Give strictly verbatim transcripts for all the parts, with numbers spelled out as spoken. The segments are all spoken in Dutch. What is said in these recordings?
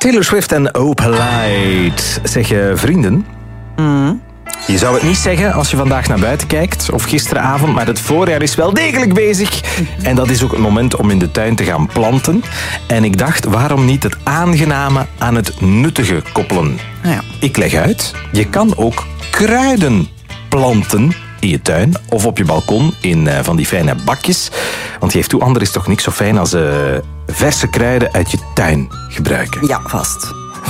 Taylor Swift en Opalite. Zeg je vrienden? Mm. Je zou het niet zeggen als je vandaag naar buiten kijkt, of gisteravond, maar het voorjaar is wel degelijk bezig. En dat is ook het moment om in de tuin te gaan planten. En ik dacht, waarom niet het aangename aan het nuttige koppelen? Ja. Ik leg uit, je kan ook kruiden planten in je tuin of op je balkon in uh, van die fijne bakjes. Want geef toe, ander is toch niks zo fijn als uh, verse kruiden uit je tuin gebruiken. Ja, vast.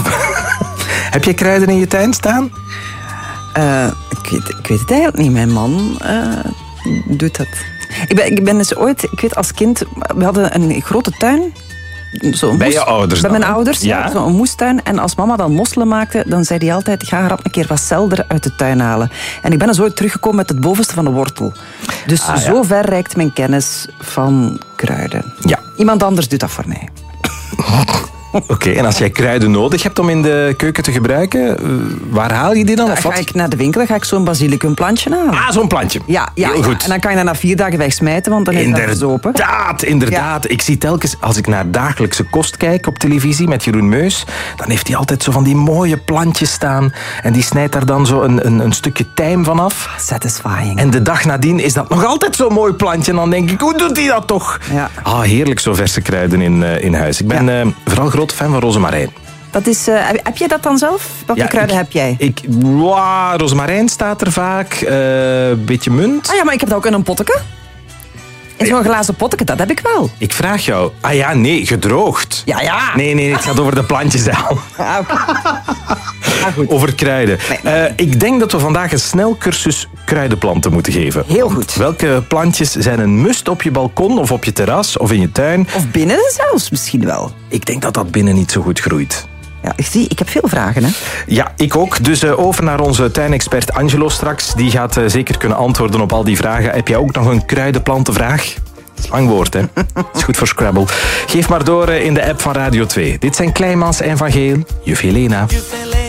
Heb jij kruiden in je tuin staan? Uh, ik, weet, ik weet het eigenlijk niet. Mijn man uh, doet dat. Ik ben, ik ben dus ooit, ik weet als kind, we hadden een grote tuin. Zo bij je ouders Bij dan, mijn ouders, ja. ja. Zo'n moestuin. En als mama dan mosselen maakte, dan zei hij altijd, ga rap een keer wat selder uit de tuin halen. En ik ben dus ooit teruggekomen met het bovenste van de wortel. Dus ah, ja. zo ver reikt mijn kennis van kruiden. Ja. Iemand anders doet dat voor mij. Oké, okay, en als jij kruiden nodig hebt om in de keuken te gebruiken, waar haal je die dan? Dan of ga wat? ik naar de winkel, dan ga ik zo'n basilicumplantje halen. Ah, zo'n plantje. Ja, ja, heel ja. goed. En dan kan je dat na vier dagen wegsmijten, want dan is dat verzopen. Inderdaad, inderdaad. Ja. Ik zie telkens, als ik naar dagelijkse kost kijk op televisie met Jeroen Meus, dan heeft hij altijd zo van die mooie plantjes staan. En die snijdt daar dan zo een, een, een stukje tijm van af. Satisfying. En de dag nadien is dat nog altijd zo'n mooi plantje. En dan denk ik, hoe doet hij dat toch? Ja. Ah, heerlijk zo verse kruiden in, uh, in huis. Ik ben ja. uh, vooral groot fan van rozemarijn. Dat is, uh, heb jij dat dan zelf? Welke ja, kruiden ik, heb jij? Ik, wow, rozemarijn staat er vaak. Een uh, beetje munt. Ah ja, maar ik heb dat ook in een potteke. In zo'n glazen potteke, dat heb ik wel. Ik vraag jou. Ah ja, nee, gedroogd. Ja, ja. Nee, nee, het gaat over de plantjes zelf. Ah, okay. ah, goed. Over kruiden. Nee, nee. Uh, ik denk dat we vandaag een snelcursus kruidenplanten moeten geven. Heel goed. Welke plantjes zijn een must op je balkon of op je terras of in je tuin? Of binnen zelfs misschien wel. Ik denk dat dat binnen niet zo goed groeit. Ja, ik zie, ik heb veel vragen, hè? Ja, ik ook. Dus uh, over naar onze tuinexpert Angelo straks. Die gaat uh, zeker kunnen antwoorden op al die vragen. Heb jij ook nog een kruidenplantenvraag? Dat is lang woord, hè? Dat is goed voor Scrabble. Geef maar door uh, in de app van Radio twee. Dit zijn Kleimans en Van Geel. Juf Helena.